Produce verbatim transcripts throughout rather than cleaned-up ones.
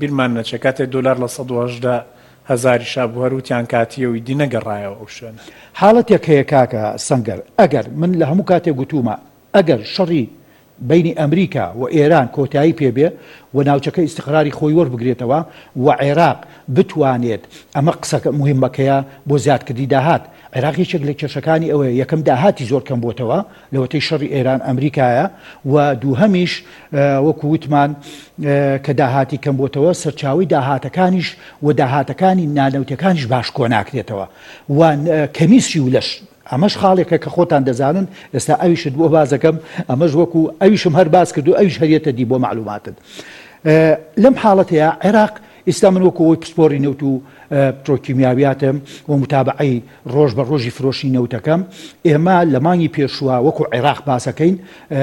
بیرمان نەچێت کاتێک دۆلار لە سەد و هەژدە هەزاری شابوو هەروتیان کاتیەوەی دی نەگەڕایەوە ئەو شوێنە. حاڵەتێک هەیە کاکە سەنگەر، ئەگەر من لە هەموو کاتێک گوتومە ئەگەر شەڕی بینی ئەمریکا و ئێران کۆتایی پێبێ و ناوچەکە ئیستقراری خۆی وەربگرێتەوە و عێراق بتوانێت ئەمە قسە مهمەکەیە بۆ زیادکردی داهات. عێراق یەکێک لە کێشەکانی ئەوەیە یەکەم داهاتی زۆر کەم بۆتەوە لەوەتەی شەڕی ئێران ئەمریکایە و دووهەمیش وەکو وتمان کە داهاتی کەم بۆتەوە سەرچاوی داهاتەکانیش و داهاتەکانی نانەوتەکانیش باش کۆ ناکرێتەوە و کەمیسی و لەش ئەمەش خاڵێکە کە خۆتان دەزانن ئێستا ئەویشت بۆ بازەکەم ئەمەش وەکو ئەویشم هەر باز کرد و ئەویش هەرێتە دی بۆ معلوماتت. لەم حاڵەتەیە عێراق ئێستا من وەکو ئەوەی پسپۆری نەوت و پرۆکیمیاویاتم و متابعی ڕۆژ بە ڕۆژی فرۆشی نەوتەکەم ئێمە لە مانگی پێشووە وەکو عێراق باسەکەین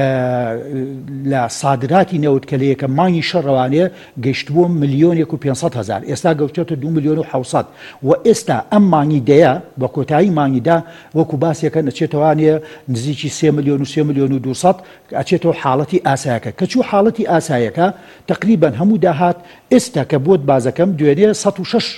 لە سادراتی نەوت کە لە یەکەم مانگی شەڕەوانەیە گەیشتبووە ملیۆنێک و پێنجسەد هەزار، ئێستا گەوتێتە دوو ملیۆن و حەوسەد و ئێستا ئەم مانگی دەیە بە کۆتایی مانگیدا وەکو باسیەکە نەچێتەوانەیە نزیکی سێ ملیۆن و سێ ملیۆن و دووسەد ئەچێتەوە حاڵەتی ئاسایەکە کە چوو حاڵەتی ئاسایەکە تقریبەن هەموو داهات ئێستا کە بۆت بازەکەم دوێنێ سەد و شەش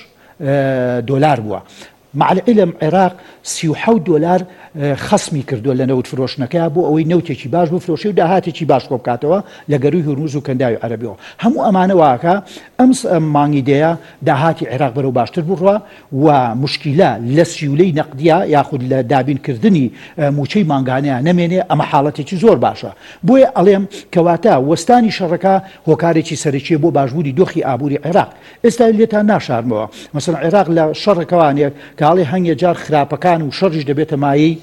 دۆلار بووە. مع العلم عێراق سی و حەوت دۆلار خەسمی کردووە لە نەوت فرۆشتنەکە بۆ ئەوەی نەوتێکی باش بفرۆشێ و داهاتێکی باش کۆ بکاتەوە لە گەروی هورموز و کەنداوی عەرەبیەوە. هەموو ئەمانە واکە ئەم مانگی دەیە داهاتی عێراق بەرەو باشتر بڕوە و مشکیلە لە سیولەی نەقدیە یاخود لە دابینکردنی موچەی مانگانەیە نەمێنێ ئەمە حاڵەتێکی زۆر باشە. بۆیە ئەڵێم کەواتە وەستانی شەڕەکە هۆکارێکی سەرەکیە بۆ باشبوونی دۆخی ئابووری عێراق. ئێستا لێتان ناشارمەوە مەسەڵەن عێراق لە شەڕەکەوانێک کاڵێ هەنگێ جار خراپەکان و شەڕیش دەبێتە مایی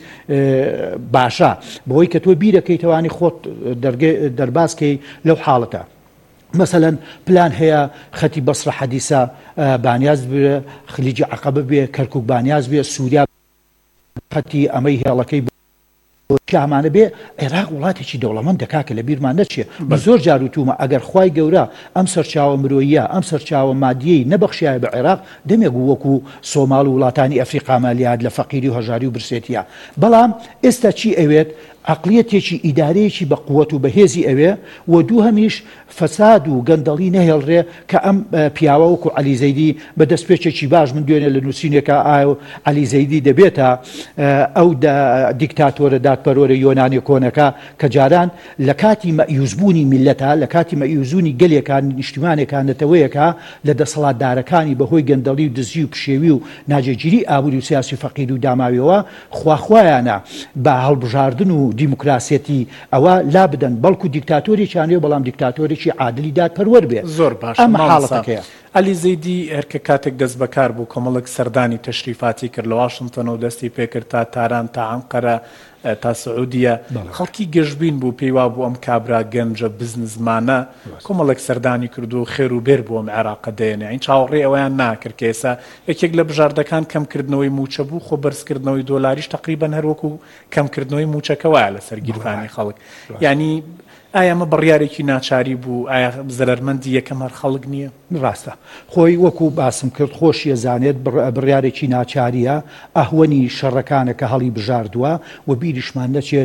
باشە بەوەی کە تۆ بیرەکەیتەوانی خۆت دەرباسکەی لەو حاڵەتە. مثلەن پلان هەیە خەتی بەسرە حەدیسە بانیاز بێ، خلیجی عەقەبە بێ، کەرکووک بانیاز بێ، سووریا خەتی ئەمەی هێڵەکەی ئەمانە بێ. عێراق وڵاتێکی دەوڵەمەند دەکاکە لە بیرمان نەچێ. بە زۆر جار وتومە ئەگەر خوای گەورە ئەم سەرچاوە مرۆییە ئەم سەرچاوە مادیەی نەبەخشیایە بە عێراق دەمێک وەکو سۆماڵ و وڵاتانی ئەفریقا مالیات لە فەقیری و هەژاری و برسێتیە. بەڵام ئێستا چی ئەوێت؟ عقلیەتێکی ئیدارەیەکی بە قووەت و بەهێزی ئەوێ و دوو هەمیش فەساد و گەندەڵی نەهێڵڕێ کە ئەم پیاوە وەکو عەلی زەیدی بە دەستپێچێکی باش من دوێنێ لە نووسینێکە ئایا عەلی زەیدی دەبێتە ئەو دیکتاتۆرە دادپەرۆرە یۆنانی کۆنەکە کە جاران لە کاتی مەئیوزبوونی میلەتە لە کاتی مەئیوزبوونی گەلێکان نیشتیمانێکان نەتەوەیەکە لە دەسەڵاتدارەکانی بەهۆی گەندەڵی و دزی و پشێوی و ناجێگیری ئابووری و سیاسی فەقیر و داماویەوە خواخوایانە بە هەڵبژاردن و دیموکراسێتی ئەوە لا بدەن بەڵکو دیکتاتۆریشانەیە بەڵام دیکتاتۆرێکی عادلی دادپەروەر بێ. زۆر باش ئەم حاڵەتەکەیە. عەلی زەیدی هەرکە کاتێک دەست بەکار بوو کۆمەڵک سەردانی تەشریفاتی کرد لە واشنتن و دەستی پێکرد تا تاران تا عەنقەرە تا سعودیە خەڵکی گەشتبین بوو پێی وا بوو ئەم کابرا گەنجە بزنسمانە کۆمەڵک سەردانی کرد و خێر و بێر بوو ئەم عێراقە دێنێ. این چاوەڕێ ئەویان ناکرد کە ئێستا یەکێک لە بژاردەکان کەمکردنەوەی موچە بوو خۆ بەرزکردنەوەی دۆلاریش تقریبەن هەروەکو کەمکردنەوەی موچەکە وایە لەسەر گیرفانی خەڵک. یعنی ئایا ئەمە بڕیارێکی ناچاری بوو؟ ئایا زەرمەندی یەکەم هەر خەڵک نییە؟ ڕاستە خۆی وەکو باسم کرد خۆشیە زانێت بڕیارێکی ناچاریە ئەهوەنی شەڕەکانە کە هەڵی بژاردووە و بیریشمان نەچێت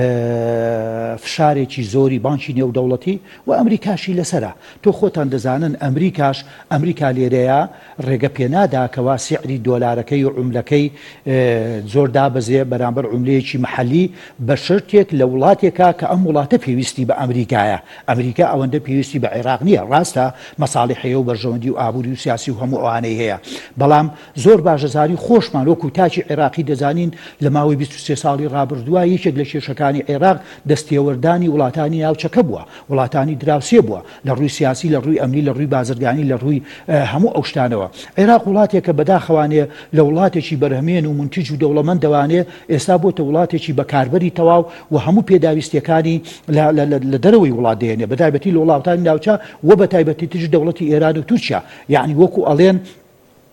فشارێکی زۆری بانکی نێودەوڵەتی و ئەمریکاشی لەسەرە. تۆ خۆتان دەزانن ئەمریکاش ئەمریکا لێرەیە ڕێگە پێنادا کەوا سیعری دۆلارەکەی و عوملەکەی زۆر دابەزێ بەرامبەر عوملەیەکی مەحەلی بە شەرتێک لە وڵاتێکە کە ئەم وڵاتە پێویستی بە ئەمریکایە. ئەمریکا ئەوەندە پێویستی بە عێراق نییە، ڕاستە مەساڵحەیە و بەرژەوەندی و ئابووری و سیاسی و هەموو ئەوانەی هەیە، بەڵام زۆر باشەزاری خۆشمان وەکو تاجی عێراقی دەزانین لە ماوەی بیست و سێ ساڵی ڕابردووە یەکێک لە کێشەکانی عێراق دەستێوەردانی وڵاتانی ناوچەکە بووە، وڵاتانی دراوسێ بووە لە ڕووی سیاسی، لە ڕووی ئەمنی، لە ڕووی بازرگانی، لە ڕووی هەموو ئەو شتانەوە. عێراق وڵاتێکە بەداخەوانێ لە وڵاتێکی بەرهەمێن و منتیج و دەوڵەمەندەوانێ ئێستا بۆتە وڵاتێکی بەکاربەری تەواو و هەموو پێداویستیەکانی لە دەرەوەی وڵات دێنێ بەتایبەتی لە وڵاتانی ناوچە و بەتایبەتی تر دەوڵەتی ئێران و تورکیا. یعنی وەکو ئەڵێن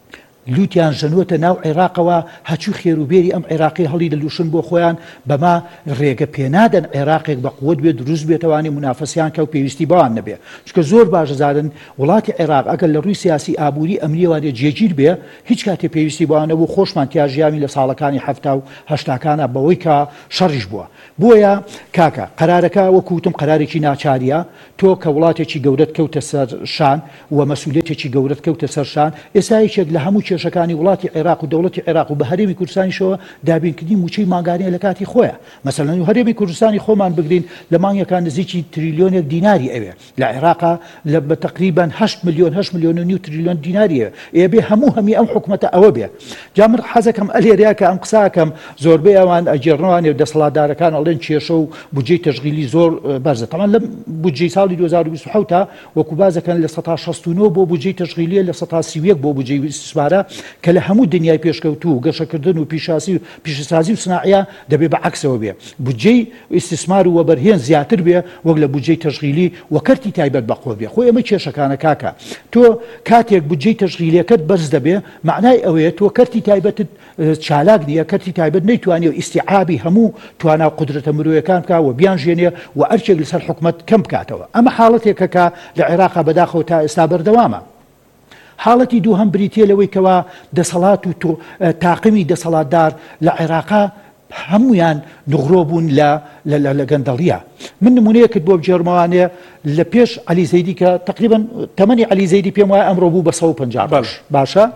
لوتیان ژەنوتە ناو عێراقەوە هەچوو خێروبێری ئەم عێراقی هەڵی دەلوشن بۆ خۆیان بەما ڕێگە پێنادەن عێراقێک بە قووت بێت دروست بێتەوانی منافەسیان کە و پێویستی بەوان نەبێ چکە زۆر باشەزارن وڵاتی عێراق ئەگەر لە ڕووی سیاسی ئابووری ئەمنیەوانێ جێگیر بێ هیچ کاتێ پێویستی بەوانە بوو خۆشمان تیاژیامی لە ساڵەکانی هەفتا و هەشتاکانە بەوەی کە شەڕیش بووە بۆیە کاکە قەرارەکە وەکوتم قەرارێکی ناچاریە تۆ کە وڵاتێکی گەورەت کەوتە سەر شان و مەسئولیەتێکی گەورەت کەوتە سەر شان ئێستا یەکێک لە هەموو کێشەکانی وڵاتی عێراق و دەوڵەتی عێراق و بە هەرێمی کوردستانیشەوە دابینکردنی موچەی ماگانەیە لە کاتی خۆیە مەسەڵەن و هەرێمی کوردستانی خۆمان بگرین لە مانگێکان نزیکی تریلیۆنێک دیناری ئەوێ لە عێراقا لە بە تقریبان هەشت ملیۆن هەشت ملیۆن و نیو تریلیۆن دیناریە ئێ بێ هەموو هەمی ئەم حکومەتە ئەوە بێ جا من حەزەکەم ئەلێریا کە ئەم قساکەم زۆربەی ئەوان ئەجێڕنەوانێ و دەسەڵاتدارەکان ئەڵێن کێشە و بودجەی تەشغیلی زۆر بەرزە تەمان لەم بودجەی ساڵی دوو هەزار و بیست و حەوت وەکو بازەکەن لە سەد و شەست و نۆ بۆ بودجەی تەشغیلیە لە سەد و سی و یەک بۆ بودجەی استثمارە کە لە هەموو دنیای پێشکەوتوو و گەشەکردن و پیشاسی و پیشەسازی و سناعە دەبێ بە عەکسەوە بێ بودجەی استثمار و وەبەرهێن زیاتر بێ وەک لە بودجەی تەشغیلی و کەرتی تایبەت بەخۆ بێ خۆی ئەمە کێشەکانە کاکە تۆ کاتێک بودجەی تەشغیلیەکەت بەرز دەبێ معنای ئەوەیە تۆ کەرتی تایبەتت چالاک نییە کەرتی تایبەت نەیتوانێ و ئیستیعابی هەموو توانە و قودرەتە مرۆیەکان بکە و بیانژێنێ و ئەرچێک لەسەر حکومەت کەم بکاتەوە ئەمە حاڵەتێکە کە لە عێراقا بەداخەوە تا ئێستا بەردەوامە حاڵەتی دوو هەم بریتە لەوەی کەوا دەسەڵات و تاقمی دەسەڵاتدار لە عێراقا هەمویان نغڕۆ بوون لە گەندەڵیە من نمونەیەکت بۆ بجێڕمەوانێ لە پێش عەلی زەیدی کە تقریبا تەمەنی عەلی زەیدی پێم وایە ئەمڕۆ بوو بە سەد و پەنجا باشە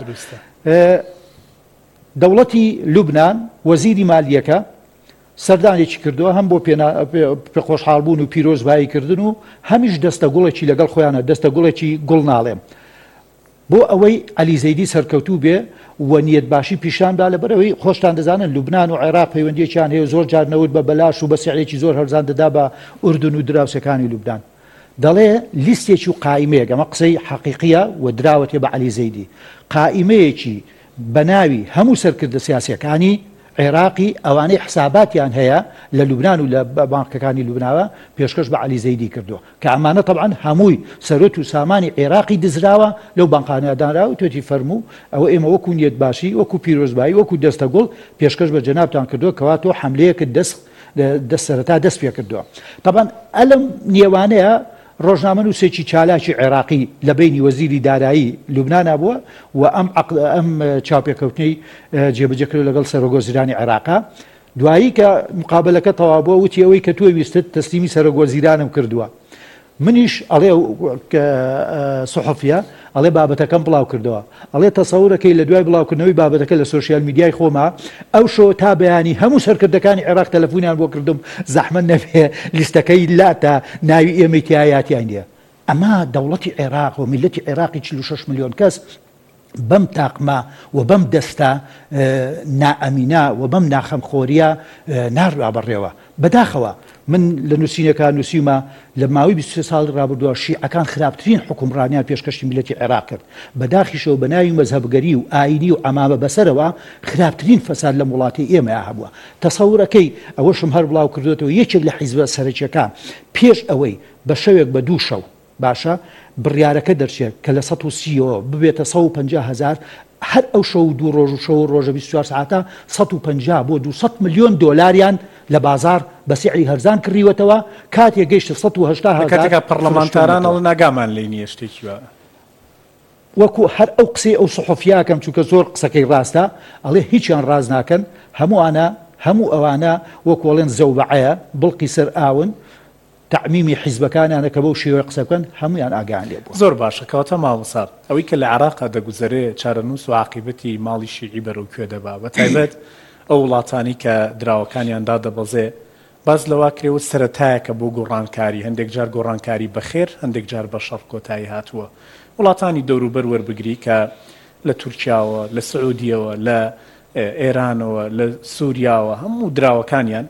دەوڵەتی لوبنان وەزیری مالیەکە سەردانێکی کردووە هەم بۆ پێخۆشحاڵبوون و پیرۆزباییکردن و هەمیش دەستە گوڵێکی لەگەڵ خۆیانە دەستە گوڵێکی گوڵ ناڵێم بۆ ئەوەی عەلی زەیدی سەرکەوتوو بێ و نیەت باشی پیشاندا لەبەرەوەی خۆشتان دەزانن لوبنان و عێراق پەیوەندیەکیان هەیە زۆر جار نەوت بە بەلاش و بە سیعرێکی زۆر هەرزان دەدا بە ئوردن و دراوسەکانی لوبنان دەڵێ لیستێکی و قائیمەیەک ئەمە قسەی حەقیقیە و دراوەتێ بە عەلی زەیدی قائیمەیەکی بە ناوی هەموو سەرکردە سیاسیەکانی عێراقی ئەوانەی حساباتیان هەیە لە لوبنان و لە بانکەکانی لوبناوە پێشکەش بە عەلی زەیدی کردووە کە ئەمانە طبعاً هەمووی سەرۆت و سامانی عێراقی دزراوە لەو بانقانەیە دانراوە توێتی فەرموو ئەوە ئێمە وەکو نیەت باشی وەکو پیرۆزبایی وەکو دەستە گوڵ پێشکەش بە جەنابتان کردووە کەوا تۆ حەملەیەکت دەست دەست سەرەتا دەست پێ کردووە طبعاً ئەلەم نێوانەیە ڕۆژنامە نووسێکی چالاکی عێراقی لە بینی وەزیری دارایی لوبنانا بووە و ئەم ئەم چاوپێکەوتنەی جێبەجێکرد لەگەڵ سەرۆگۆزیرانی عێراقا دوایی کە مقابلەکە تەواو بووە وتی ئەوەی کە تۆ ویستت تەسلیمی سەرۆگۆزیرانم کردووە منیش ئەڵێ سوحفیە ئەڵێ بابەتەکەم بڵاو کردەوە ئەڵێ تەسەورەکەی لە دوای بڵاوکردنەوەی بابەتەکە لە سۆشیال میدیای خۆما ئەو شۆ تا بەیانی هەموو سەرکردەکانی عێراق تەلەفۆنیان بۆ کردم زەحمەت نەبێ لیستەکەی لا تا ناوی ئێمەی تایاتیان نیە ئەمە دەوڵەتی عێراق و میلەتی عێراقی چل و شەش ملیۆن کەس بەم تاقما و بەم دەستە نائەمینە و بەم ناخەمخۆریە ناڕوا بەڕێوە بەداخەوە من لە نووسینەکان نووسیمە لە ماوەی بیست و سێ ساڵی ڕابردووە شیعەکان خراپترین حکومڕانیان پێشکەشی میلەتی عێراق کرد بەداخیشەوە بە ناوی مەزهەبگەری و ئاینی و ئەمامە بەسەرەوە خراپترین فەساد لە وڵاتی ئێمەیە هەبووە تەسەورەکەی ئەوەشم هەر بڵاو کردوێتەوە یەکێک لە حیزبە سەرەکیەکان پێش ئەوەی بە شەوێک بە دوو شەو باشە بڕیارەکە دەرچێت کە لە سەد و سیەوە ببێتە سەد و پەنجا هەزار هەر ئەو شەو دوو ڕۆژ و شەو ڕۆژە بیست و چوار ساعتە سەد و پەنجا بۆ دووسەد ملیۆن دۆلاریان لە بازار بە سیعری هەرزان کڕیوەتەوە کاتێک گەیشتە سەد و هەشتا هەزار کاتێکە پەرلەمانتاران ئەڵ ناگامان لێی نییە شتێکی وە وەکو هەر ئەو قسەی ئەو سوحفیاکەم چونکە زۆر قسەکەی ڕاستە ئەڵێ هیچیان ڕاز ناکەن هەمووانە هەموو ئەوانە وەکوڵێن زەوبەعەیە بڵقی سەر ئاون تعمیمی حیزبەکانیانە کە بەو شێوەیە قسە بکەن هەمویان ئاگیان لێ بوو زۆر باشە کەواتە ماوەسار ئەوەی کە لە عێراقا دەگوزەرێ چارەنووس و عاقیبەتی ماڵی شیعی بەرەو کوێ دەبا بە تایبەت ئەو وڵاتانی کە دراوەکانیاندا دەبەزێ باز لەوا کرێوە سەرەتایەکە بۆ گۆڕانکاری هەندێک جار گۆڕانکاری بەخێر هەندێک جار بە شەڕ کۆتایی هاتووە وڵاتانی دەوروبەر وەربگری کە لە تورکیاوە لە سعودیەوە لە ئێرانەوە لە سووریاوە هەموو دراوەکانیان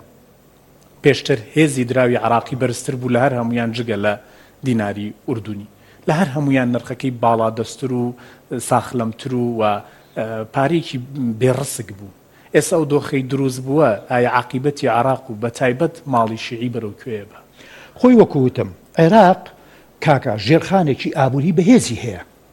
پێشتر هێزی دراوی عراقی بەرزتر بوو لە هەر هەمویان جگە لە دیناری ئوردونی لە هەر هەمویان نرخەکەی باڵا دەستر و ساخلەمتر و پارێکی بێڕسک بوو ئێستا ئەو دۆخەی دروست بووە ئایا عاقیبەتی عراق و بە تایبەت ماڵی شیعی بەرەو کوێ بە خۆی وەکووتم عێراق کاکە ژێرخانێکی ئابووری بەهێزی هەیە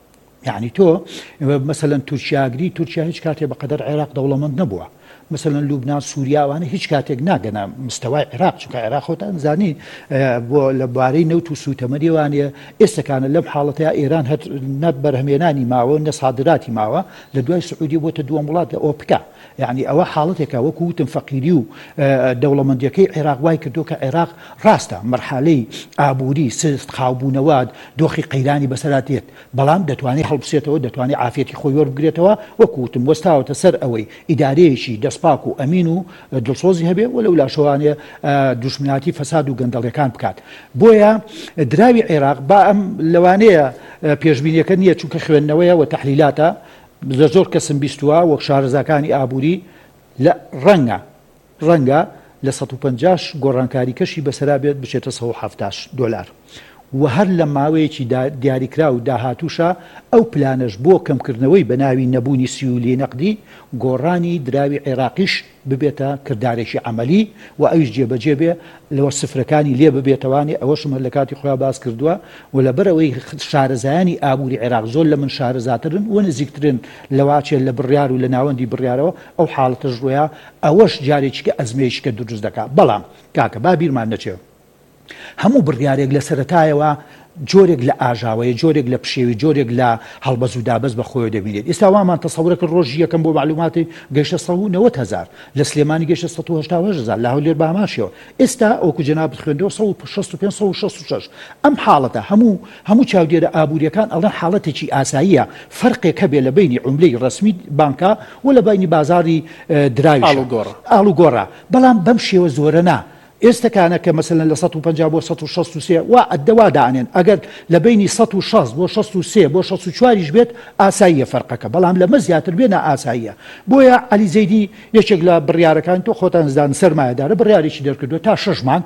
يعني تۆ مثلا تورکیاگری تورکیا هیچ کاتێ بەقەدەر عێراق دەوڵەمەند نەبووە مثلا لوبنان سووریاوانە هیچ کاتێک ناگەنە مستەوای عێراق چونکە عێراق خۆتان زانی بۆ لەبارەی نەوت و سوتەمەریوانە ئێستاکانە لەم حاڵەتەیە ئێران هەر نە بەرهەمێنانی ماوە نە سادراتی ماوە لە دوای سعودی بۆتە دووەم وڵات لە ئۆپکا یعنی ئەوە حاڵەتێکە وەکو وتم فەقیری و دەوڵەمەندیەکەی عێراق وای کردو کە عێراق ڕاستە مەرحەلەی ئابووری سست خاوبوونەوە دۆخی قەیرانی بەسەراتێت بەڵام دەتوانێت هەڵبسێتەوە دەتوانێت عافێتی خۆی وەربگرێتەوە وەکو وتم وەستاوەتە سەر ئەوەی ئیدارەیەکی دەسپاک و ئەمین و دڵسۆزی هەبێ وە لەو لاشەوانێ دوشمناتی فەساد و گەندەڵەکان بکات بۆیە دراوی عێراق با ئەم لەوانەیە پێشبینیەکە نییە چونکە خوێندنەوەیە و تەحلیلاتە زۆر کەسم بیستووە وەک شارەزاکانی ئابووری لە ڕەنگە ڕەنگە لە سەد و پەنجا گۆڕانکاری کەشی بەسەرا بێت بچێتە سەد و هەفتاد دۆلار و هەر لە ماوەیەکی دیاریکرا و داهاتووشە ئەو پلانش بۆ کەمکردنەوەی بە ناوی نەبوونی سیولی نەقدی گۆڕانی دراوی عێراقیش ببێتە کردارێکی عملی و ئەویش جێبەجێ بێ لەوە سفرەکانی لێ ببێتەوانی ئەوەشم لە کاتی خۆیان باس کردووە و لەبەرەوەی شارەزایانی ئابووری عێراق زۆر لە من شارەزاترن و نزیکترن لەواچێت لە بڕیار و لە ناوەندی بڕیارەوە ئەو حاڵەتە ژوەیە ئەوەش جارێکیکە ئەزمەیەشکە دروست دەکات بەڵام کاکە با بیرمان نەچێت هەموو بڕیارێک لە سەرەتایەوە جۆرێک لە ئاژاوەیە جۆرێک لە پشێوی جۆرێک لە هەڵبەز و دابەز بە خۆی دەبینێت ئێستا وامان تەسەورەکە ڕۆژی یەکەم بۆ معلوماتی گەیشتە سەد و نەوەت هەزار لە سلێمانی گەیشتە سەد و هەشتا و هەشت هەزار لە هەولێر باماشیەوە ئێستا ئەوکو جەنابەت خوێندەوە سەد و شەست و پێنج سەد و شەست و شەش ئەم حاڵەتە هەموو هەموو چاودێرە ئابووریەکان ئەڵێن حاڵەتێکی ئاساییە فەرقێک هەبێ لە بینی عوملەی ڕەسمی بانکا و لە بینی بازاری دراوی ئاڵوگۆڕە بەڵام بەم شێوە زۆرە نا ئێستاکانە کە مەسەلەن لە سەد و پەنجا بۆ سەد و شەست و سێ وا ئەدەوا دانێن ئەگەر لە بینی سەد و شەست بۆ شەست و سێ بۆ شەست و چواریش بێت ئاساییە فەرقەکە بەڵام لەمە زیاتر بێنە ئاساییە بۆیە عەلی زەیدی یەکێک لە بڕیارەکان تۆ خۆتان زدان سەرمایەدارە بڕیارێکی دەرکردووە تا شەش مانگ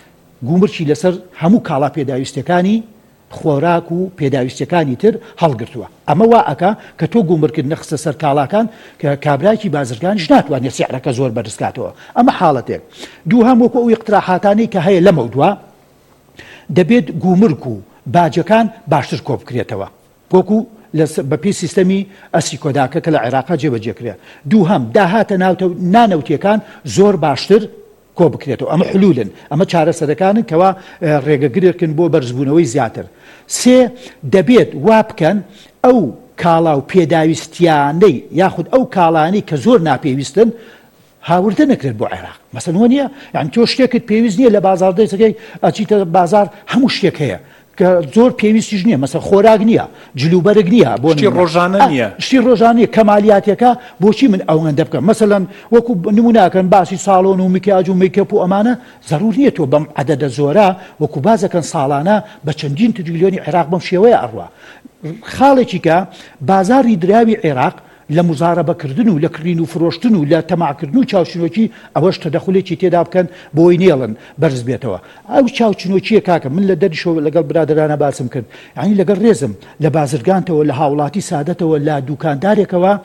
گومرکی لەسەر هەموو کاڵا پێداویستەکانی خۆراک و پێداویستەکانی تر هەڵگرتووە ئەمە وا ئەکا کە تۆ گومرکرد نەخستە سەر کاڵاکان کە کابراایکی بازرگانیش ناتوانێت سیعرەکە زۆر بەرزکاتەوە ئەمە حاڵەتێک دوو هەم وەکو ئەو اقتراحاتانەی کە هەیە لەمە دووە دەبێت گومرک و باجەکان باشتر کۆ بکرێتەوە وەکو بەپی سیستەمی ئەسی کۆداکە کە لە عێراقا جێبەجێکرێ دوو هەم داهاتە نانەوتیەکان زۆر باشتر کۆ بکرێتەوە ئەمە حلولن ئەمە چارەسەرەکانن کەوا ڕێگەگرێکن بۆ بەرزبوونەوەی زیاتر سێ دەبێت وا بکەن ئەو کاڵا و پێداویستیانەی یاخود ئەو کاڵانەی کە زۆر ناپێویستن هاوردە نەکرێت بۆ عێراق مەسەن وە نییە یان تۆ شتێکت پێویست نییە لە بازار دەیسەکەی ئەچیتە بازار هەموو شتێک هەیە کە زۆر پێویستیش نییە مەسە خۆراک نییە جلوبەرگ نییە بۆ شتی ڕۆژانە نییە شتی ڕۆژانەیە کەمالیاتێکە بۆچی من ئەوەندە بکەم مەسەلەن وەکو نموناکەن باسی ساڵۆن و میکیاج و میکەپ و ئەمانە زەرور نییە تۆ بەم عەدەدە زۆرە وەکو بازەکەن ساڵانە بە چەندین تریلیۆنی عێراق بەم شێوەیە ئەڕوا خاڵێکی کە بازاری دراوی عێراق لە مزارەبەکردن و لە کڕین و فرۆشتن و لە تەماعکردن و چاوچنۆکی ئەوەش تەدەخولێکی تێدا بکەن بۆی نێڵن بەرز بێتەوە ئەو چاوچنۆکیە کاکە من لە دەریشەوە لەگەڵ برادرانە باسم کرد یعنی لەگەڵ ڕێزم لە بازرگانتەوە لە هاوڵاتی سادەتەوە لە دوکاندارێکەوە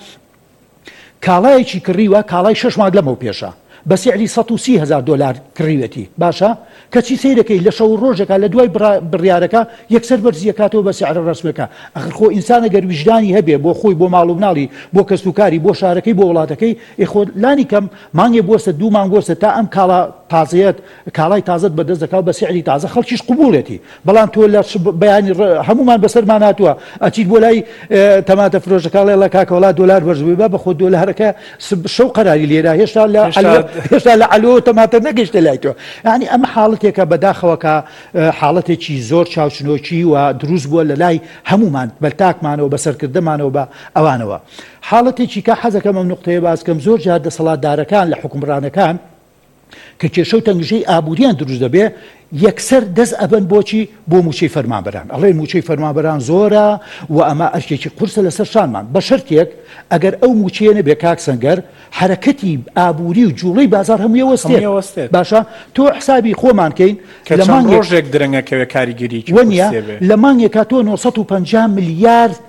کاڵایەکی کڕیوە کاڵای شەش مانگ لەمەوە پێشە بە سیعری سەد و سی هەزار دۆلار کڕیوەتی باشە کەچی سەیرەکەی لە شەو ڕۆژێکە لە دوای بڕیارەکە یەکسەر بەرزیەکاتەوە بە سیعرە ڕەسمەکە ئەخر خۆ ئینسانە گەر ویژدانی هەبێ بۆ خۆی بۆ ماڵ و مناڵی بۆ کەسوکاری بۆ شارەکەی بۆ وڵاتەکەی ئێخۆ لانی کەم مانگێ بۆسە دوو مانگ بۆسە تا ئەم کاڵا تازەیەت کاڵای تازت بەدەست دەکات بە سیعری تازە خەڵکیش قبولێتی بەڵام تۆ لە بەیانی هەمومان بەسەرمان هاتووە ئەچیت بۆ لای تەماتە فرۆشەکەڵێ لە کاکەوەڵا دۆلار بەرزبووی بە بە خۆ دۆلارەکە شەو قەراری لێرە هێشتا لە هێشتا لە ئەلۆ تەماتە نەگەیشتە لای تۆ یعنی ئەمە حاڵەتێکە بەداخەوەکە حاڵەتێکی زۆر چاوچنۆکی و دروست بووە لە لای هەمومان بەلتاکمانەوە بەسەرکردەمانەوە بە ئەوانەوە حاڵەتێکی کە حەزەکەم ئەم نوقتەیە باسکەم زۆر جار دەسەڵاتدارەکان لە حکومڕانەکان کە کێشە و تەنگژەی ئابووریان دروست دەبێ یەکسەر دەست ئەبەن بۆچی بۆ موچەی فەرمانبەران ئەڵێن موچەی فەرمانبەران زۆرە و ئەمە ئەرکێکی قورسە لەسەر شانمان بە شەرتێک ئەگەر ئەو موچەیە نەبێ کاک سەنگەر حرەکەتی ئابووری و جوڵەی بازار هەمووی وەستێت باشە تۆ حسابی خۆمان کەین لە ڕۆژێک درەنگەکەوێ کاریگەری وەنیە لە مانگێکا تۆ نۆ سەد و پەنجا ملیار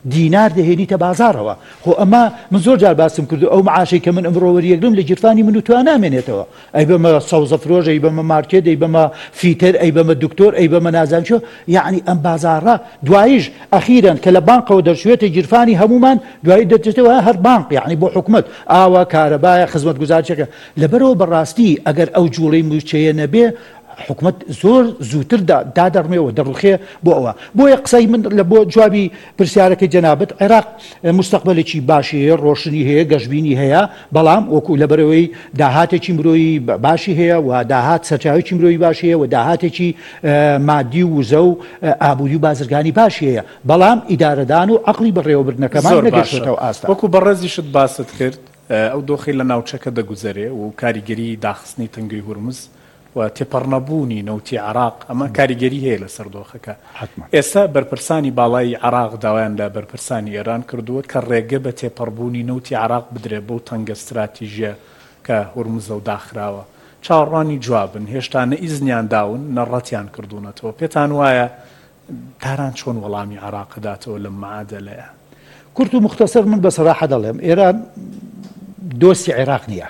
دینار دەهێنیتە بازارەوە خۆ ئەمە من زۆر جار باسم کردو ئەو معاشەی کە من ئەمڕۆ وەریەگرم لە گیرفانی من و توان نامێنێتەوە ئەی بەمە سەوزە فرۆژ ئەی بەمە مارکێت ئەی بەمە فیتر ئەی بەمە دکتۆر ئەی بەمە نازانچۆ یعنی ئەم بازارە دواییش ئەخیرەن کە لە بانقەوە دەرچوێتە گیرفانی هەمومان دوایی دەچێتەوە هەر بانق یعنی بۆ حکومت ئاوا کارەبایە خزمەت گوزارچەکە لەبەرەوە بەڕاستی ئەگەر ئەو جوڵەی موچەیە نەبێ حکومت زۆر زووتر دادەڕمێەوە دەڕوخێ بۆ ئەوە بۆیە قسەی من لە بۆ جوابی پرسیارەکەی جەنابەت عێراق مستەقبەلێکی باشی هەیە ڕۆشنی هەیە گەشتبینی هەیە بەڵام وەکو لەبەرەوەی داهاتێکی مرۆیی باشی هەیە و داهات سەرچاوێکی مرۆیی باشی هەیە و داهاتێکی مادی و وزە و ئابووری و بازرگانی باشی هەیە بەڵام ئیدارەدان و عەقڵی بەڕێوەبردنەکەمان نەگەشتێتەوە ئاستا وەکو بەڕێزیشت باست کرد ئەو دۆخی لە ناوچەکە دەگوزارێ و کاریگەری داخستنی تەنگەی هورمز و تێپەڕنەبوونی نەوتی عراق ئەمە کاریگەری هەیە لە سەردۆخەکە ئێستا بەرپرسانی باڵای عراق داوایان لە بەرپرسانی ئێران کردووە کە ڕێگە بە تێپەڕبوونی نەوتی عراق بدرێ بەو تەنگە استراتیژیە کە هورمزە و داخراوە چاوەڕوانی جوابن هێشتا نە ئیزنیان داون نەڕەتیان کردوونەتەوە پێتان وایە تاران چۆن وەڵامی عراق داتەوە لەم معادلەیە کورت و مختصر من بەسەراحە دەڵێم ئێران دۆستی عێراق نییە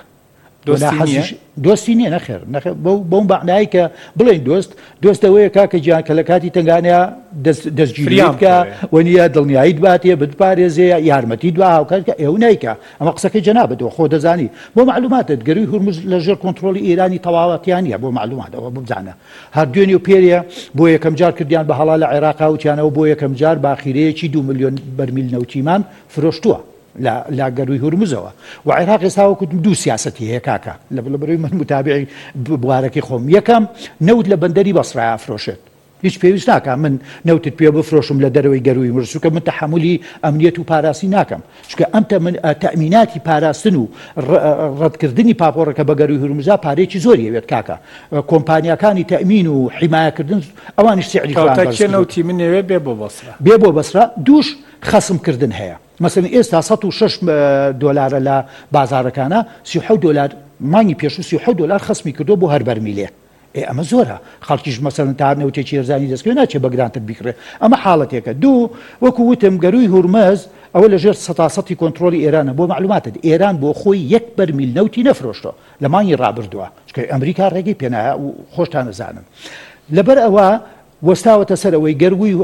دۆستی نییە نەخێر بەو بەعنایی کە بڵێن دۆست دۆستەوەیە کاکە گیان کە لە کاتی تنگانەیە دەستگیری بکە وەنیە دڵنیاییت باتێ بتپارێزێ یارمەتی دوا هاوکارکە ئێوە نایکە ئەمە قسەکەی جەنابەتەوە خۆ دەزانی بۆ معلوماتت گەروی هورمز لە ژێر کۆنتڕۆلی ئێرانی تەواوەتیان نیە بۆ معلوماتەوە ببزانە هەر دوێنێ و پێریە بۆ یەکەم جار کردیان بە هەڵا لە عێراقا وتیانەوە بۆ یەکەم جار باخیرەیەکی دو ملیۆن بەرمیل نەوتیمان فرۆشتووە لا گەروی هورمزەوە و عێراق ئێستا وەکو دوو سیاسەتی هەیە کاکە لە بەرەوەی من متابعی بوارەکەی خۆم یەکەم نەوت لە بەندەری بەسڕا ئافرۆشێت هیچ پێویست ناکەم من نەوتت پێ بفرۆشم لە دەرەوەی گەروی مرسوکە من تەحملی ئەمنیەت و پاراسی ناکەم چکە ئەم تەمیناتی پاراستن و ڕەتکردنی پاپۆڕەکە بە گەروی هورمزا پارێکی زۆری هەوێت کاکە کۆمپانیەکانی تەمین و حیمایەکردن ئەوانیش سیعری نەوتی من نەوێ بێ بۆ بەسرا بێ بۆ بەسرا دووش خەسمکردن هەیە مثلا ئێستا سەد و شەش دۆلارە لە بازارەکانە سی و حەوت دۆلار مانگی پێش و سی و حەوت دۆلار خەسمی کردو بۆ هەر بەرمیلێ ئەمە زۆرە خەڵکیش مەسەرن تا نەوتێکی هێرزانی دەستکرد ناچێ بە گرانتر بیکڕێ ئەمە حاڵەتێکە دوو وەکو وتم گەروی هورمز ئەوە لە ژێر سەتاسەتی کۆنتڕۆلی ئێرانە بۆ معلوماتت ئێران بۆ خۆی یەک بەرمیل نەوتی نەفرۆشتەوە لە مانگی ڕابردووە چکە ئەمریکا ڕێگەی پێنایە و خۆشتان نەزانن لەبەر ئەوە وەستاوەتە سەر ئەوەی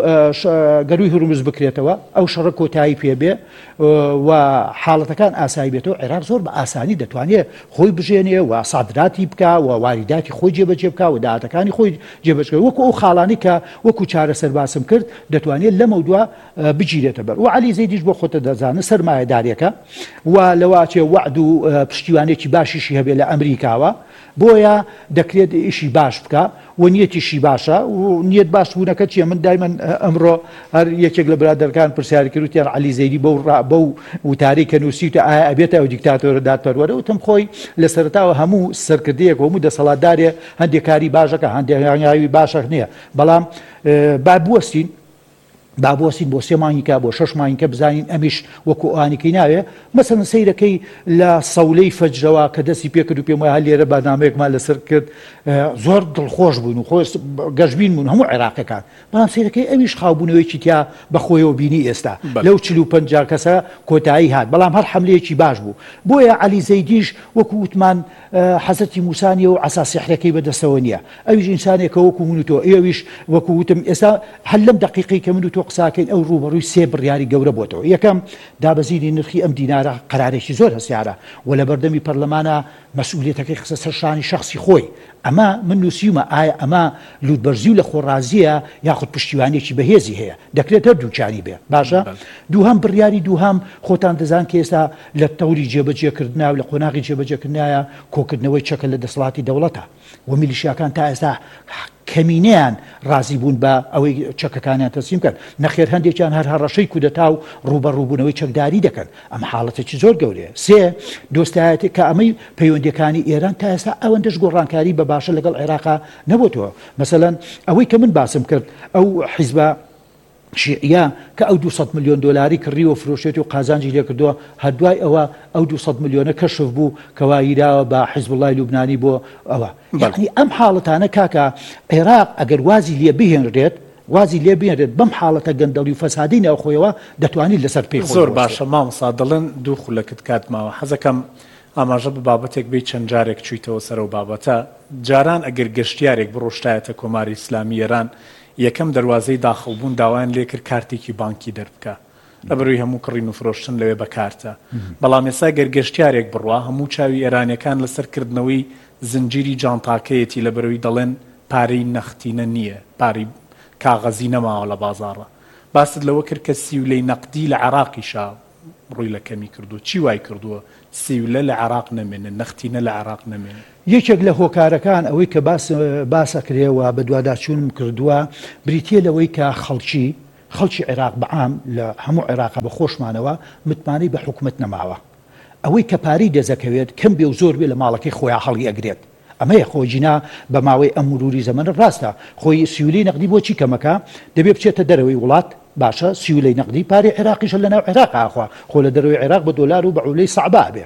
گەروی هورمز بکرێتەوە ئەو شەڕە کۆتایی پێبێ و حاڵەتەکان ئاسایی بێتەوە عێراق زۆر بە ئاسانی دەتوانێت خۆی بژێنێ و سادراتی بکە و واریداتی خۆی جێبەجێ بکە و داهاتەکانی خۆی جێبەجێ وەکو ئەو خاڵانی کە وەکو چارەسەر باسم کرد دەتوانێت لەمە دووە بگیرێتە بەر و عەلی زەیدیش بۆ خۆتە دەزانە سەرمایەدارێکە و لەواچێ وعد و پشتیوانێکی باشیشی هەبێ لە ئەمریکاوە بۆیە دەکرێت ئیشی باش بکە و نیەتیشی باشە و نیەت باش بوونەکە چیە من دایمەن ئەمڕۆ هەر یەکێک لە برادەرەکان پرسیاری کردوتیان عەلی زەیدی بەو بەو وتارەی کە نووسیتە ئایا ئەبێتە ئەو دیکتاتۆرە دادپەروەرە وتم خۆی لە سەرەتاوە هەموو سەرکردەیەک هەموو دەسەڵاتدارێ هەندێک کاری باشەکە هەندێک هەنگاوی باشە نییە بەڵام با بوەستین بابۆسین بۆ سێ مانگیکە بۆ شەش مانگیکە بزانین ئەمیش وەکو ئەوانێکی ناوێ مەسەڵەن سەیرەکەی لە سەولەی فەجرەوە کە دەستی پێ کرد و پێم وایە لێرە بەنامەیەکمان لەسەر کرد زۆر دڵخۆش بوون و خۆ گەشتبین بوون هەموو عێراقیەکان بەڵام سەیرەکەی ئەویش خاوبوونەوەیکی تیا بەخۆیەوە بینی ئێستا لەو چل و پەنجا کەسە کۆتایی هات بەڵام هەر حەملەیەکی باش بوو بۆیە عەلی زەیدیش وەکو وتمان حەزەتی موسانیە و عەسا سیحرەکەی بەدەستەوە نییە ئەویش ئینسانێکە وەکو من و تۆ ئێویش وەکو وتم ئێستا هەر لەم دەقیقەی کە من و تۆ قساکەین ئەو ڕوبەڕووی سێ بڕیاری گەورە بۆتەوە یەکەم دابەزینی نرخی ئەم دینارە قەرارێکی زۆر هەسیارە و لە بەردەمی پەرلەمانە مەسئولیەتەکەی خستە سەر شانی شەخسی خۆی ئەمە من نووسیومە ئایا ئەمە لوودبەرزی و لە خۆڕازیە یاخود پشتیوانێکی بەهێزی هەیە دەکرێت هەر دووچانی بێ باشە دووهەم بڕیاری دووهەم خۆتان دەزان کە ئێستا لە تەوری جێبەجێکردنا و لە قۆناغی جێبەجێکردنایە کۆکردنەوەی چەکە لە دەسەڵاتی دەوڵەتە و میلیشیاکان تا ئێستا کەمینەیان ڕازی بوون بە ئەوەی چەکەکانیان تەسلیم کرد نەخێر هەندێکیان هەر هەڕەشەی کودەتا و ڕوبەڕووبوونەوەی چەکداری دەکەن ئەم حاڵەتێکی زۆر گەورەیە سێ دۆستایەتی کە ئەمەی پەیوەندیەکانی ئێران تا ئێستا ئەوەندەش گۆڕانکاری بە باشە لەگەڵ عێراقا نەبووتەوە مەسەلەن ئەوەی کە من باسم کرد ئەو حیزبە شیعە کە ئەو دووسەد ملیۆن دۆلاری کڕیوە فرۆشێتی و قازانجی لێ کردووە هەردوای ئەوە ئەو دووسەد ملیۆنە کەشف بوو کەوا ئیراوە بە حیزبوڵای لوبنانی بۆ ئەوە یعنی ئەم حاڵەتانە کاکە عێراق ئەگەر وازی لێ بهێنرێت وازی لێ بێنێت بەم حاڵەتە گەندەڵی و فەسادی ناوخۆیەوە دەتوانیت لەسەر پێی زۆر باشە مامۆستا دەڵێن دوو خولەکت کاتماوە حەزەکەم ئاماژە بە بابەتێک بێ چەند جارێک چوویتەوە سەر و بابەتە جاران ئەگەر گەشتیارێک بڕۆشتایەتە کۆماری ئیسلامی ئێران یەکەم دەواازەی داخڵبوون داوایان لێ کرد کارتێکی بانکی دەربکە لەبەروی هەموو کڕین و فرۆشتن لەوێ بەکارتە بەڵام ئێستا گەر گەشتیارێک بڕوا هەموو چاوی ئێرانیەکان لەسەرکردنەوەی زنجیری جانتاکەیەتی لەبەروی دەڵێن پارەی نەختینە نییە پارەی کاغەزی نەماوە لە بازاڕە باست لەوە کرد کە سیولەی نەقدی لە عێراقیشا ڕووی لە کەمی کردو چی وای کردووە سیولە لە عێراق نەمێنن نەختینە لە عێراق نەمێنن یەکێک لە هۆکارەکان ئەوەی کە باسەکرێەوە بە دوواداچوونم کردووە بریتە لەوەی کە خەڵکی خەڵکی عێراق بەعام لە هەموو عێراقا بە خۆشمانەوە متمانەی بە حکومت نەماوە ئەوەی کە پارەی دەزەکەوێت کەم بێ و زۆر بێ لە ماڵەکەی خۆیان هەڵی ئەگرێت ئەمەیە خۆجینا بە ماوەی ئەم مروری زەمەنە ڕاستە خۆی سیولی نەقدی بۆ چی کەمەکە دەبێت بچێتە دەرەوەی وڵات باشە سیولەی نەقدی پارەی عێراقیشە لە ناو عێراق ئاخوا خۆ لە دەرەوەی عێراق بە دۆلار و بە عولەی سەعبا بێ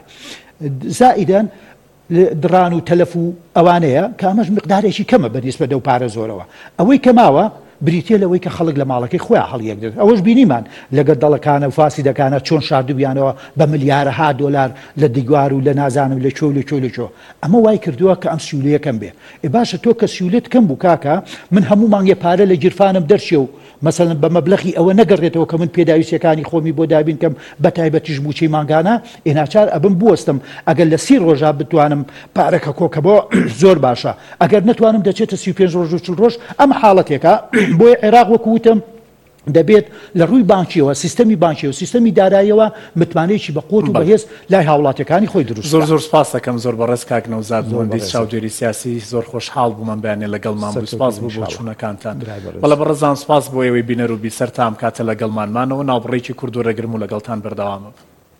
زائیدەن دران و تەلەف و ئەوانەیە کە ئەمەش مقدارێکی کەمە بەنسبە دەو پارە زۆرەوە ئەوەی کەماوە بریتە لەوەی کە خەڵک لە ماڵەکەی خۆیان هەڵیەکدێت ئەوەش بینیمان لەگەڵ دەڵەکانە و فاسی دەکانە چۆن شاردویانەوە بە ملیارەها دۆلار لە دیگوار و لە نازانم لە چۆ لە چۆ لە چۆ ئەمە وای کردووە کە ئەم سیولەیەکەم بێ ئێ باشە تۆ کە سیولێت کەم بوو کاکە من هەموو مانگێ پارە لە گیرفانم دەرچێ و مثلا بە مەبلەغی ئەوە نەگەڕێتەوە کە من پێداویستەکانی خۆمی بۆ دابین کەم بە تایبەتیش بووچەی مانگانە ئێناچار ئەبم بوەستم ئەگەر لە سی ڕۆژە بتوانم پارەکە کۆکە بۆ زۆر باشە ئەگەر نتوانم دەچێتە سی و پێنج ڕۆژ و چل ڕۆژ ئەم حاڵەتێکە بۆی عێراق وەکوتم دەبێت لە ڕووی بانکیەوە سیستەمی بانکی و سیستەمی داراییەوە متمانەیەکی بەقوت و بەهێز لای هاوڵاتەکانی خۆی دروست زۆر زۆر سپاس دەکەم زۆر بەڕێز کاک نەوزاد مهندس چاودێری سیاسی زۆر خۆشحاڵ بوومان بەیانێ لەگەڵمان بوو سپاس بوو بۆ چوونەکانتان بەڵە بەڕێزان سپاس بۆ ئێوەی بینەر و بیسەرتام کاتە لەگەڵمانمانەوە ناوبڕێکی کورد و ڕێگرم و لەگەڵتان بەردەوامە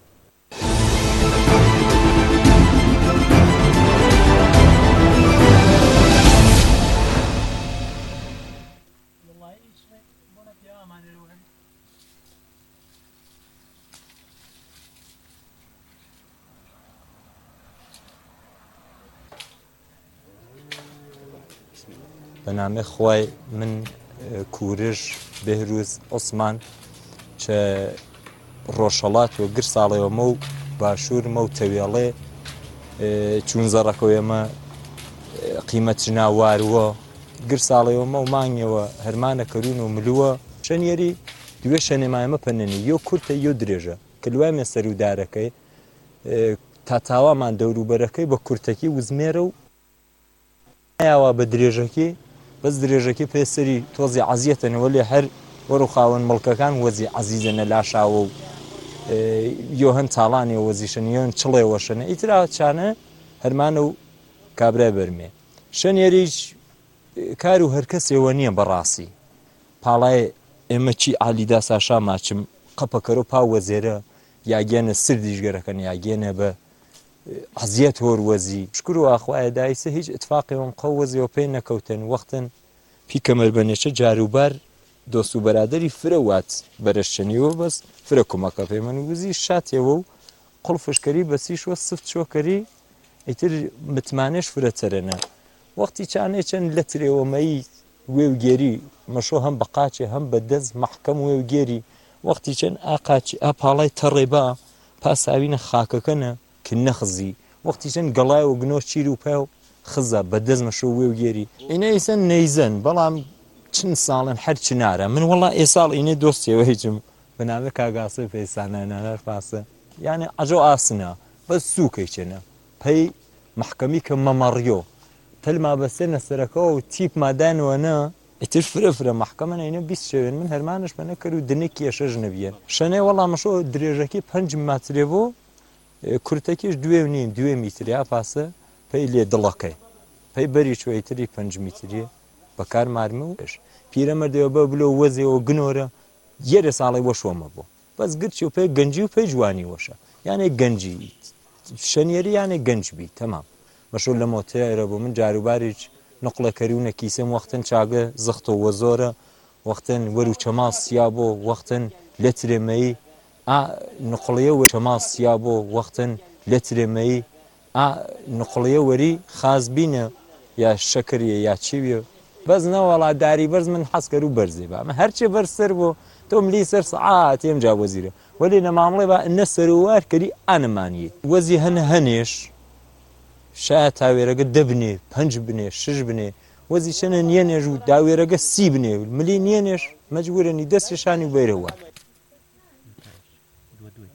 بەنامێ خۆی من کوورش بێهروز عوسمان چە ڕۆژهەڵات و گر ساڵەوەمە و باشوورمە و تەوێڵێ چون زەڕەکەوێمە قیمەت ناوارووە گر ساڵەوەمە و مانگەوە هەرمانە کەرون و ملووە شەنیێری دوێ شەنێمایمە پەنێنی یۆ کورتە یۆ درێژە کە لوای مێ سەرودارەکەی تا تاوامان دەوروبەرەکەی بە کورتەکی وزمێرە و یاوە بە درێژەکی بەس درێژەکە پێسەری تۆزی عەزیەتەنەوە لێ هەر وەرە خاوەن مڵکەکان وەزی عەزیزەنە لاشاوە و یۆ هەن تاڵانی وەزیشن یۆن چڵێوەشەنە ئیترا چانە هەرمانە و کابرای بەرمێ شەنێریش کار و هەرکەسێوە نییە بەڕاستی پاڵای ئێمە چی عالیدا ساشا ماچم قەپەکەرە پا وەزێرە یاگەنە سر دیژگەرەکەن یاگەنە بە عەزیەت هۆروەزی شکر و ئاخوایە دایسە هیچ ئتفاقیەوەم قەو وەزیەوە پێی نەکەوتن وەختن پی کەمەربەنێشە جاروبار دۆست و بەرادەری فرە وات بەرەشچەنیەوە بەس فرە کومەکە پێی من وزی شاتێەوە و قڵفشکەری بەسیشوە سفت شۆکەری ئیتر متمانێش فرەتەرەنە وەختی چانێ چەند لە ترێوەمەی وێ و گێری مەشۆ هەم بە قاچێ هەم بە دەست مەحکەم وێ و گێری وەختی چەند ئاقاچی ئاپاڵای تەڕێبا پاساوینە خاکەکەنە کە نەخزی وەختی چەند گەڵای و گنۆ چیر و پێ و خزە بە دەستمەشۆ وێ و گێری ئینە ئیسەن نەیزەن بەڵام چند ساڵن هەر چنارە من وەڵا ئێساڵ ئینێ دۆستیەوە هیچم بەنامە کاگاسە پێیسانەنانەر پاسە یعنی ئەجۆ ئاسنە بەس سووکەی چێنە پەی محکەمی کە مەمەڕیۆ تەلما بەسێنە سەرەکەەوە و تیپ مادانوەنە ئیتر فرە فرە محکەمە ئینە بیست شەوێن من هەرمانش بە نەکرد و دنێکی ێشەژ نەبیێن شەنێ وەڵامەشۆ درێژەکەی پەنج ماترێ بۆ کورتەکیش دوێ نیم دوێ میتریا پاسە پێی لێ دڵەکەی پێی بەری چوەیتری پەنج میتریە بەکار مارمە وش پیرەمەردەوە بە بلۆ وەزێەوە گنۆرە یێرە ساڵی وەشۆمە بۆ بەس گرچی و پێی گەنجی و پێی جوانی وەشە یانێ گەنجی شەنیێری یانێ گەنجبی تەمام مەشۆ لە مۆتێرە بۆ من جاروباریچ نقڵەکەریونە کیسم وەختن چاگە زەختەوە زۆرە وەختن وەرو چەماس سیا بۆ وەختن لە ترێمەیی نقڵەیە و چەماس سیا بۆ وەختن لە ترێمەیی نقڵەیە وەری خازبینە یا شەکریە یا چیویە بەس نەوەڵاتداری بەرز من حەزکەر و بەرزێ بە ئەمە هەرچێ بەرزتر بوو تۆ ملی سەر سەعات ێم جا وەزیرە وەلی لە مامەڵێ بە ئەنە سەرۆوار کەری ئانەمانیە وەزی هەنە هەنێش شاید تاوێرەگە دە بنێ پەنج بنێ شش بنێ وەزی چەنە نییە نێژ و داوێرەگە سی بنێ ملی نییە نێش مەجبورێنی دەستێشانی بێرەوە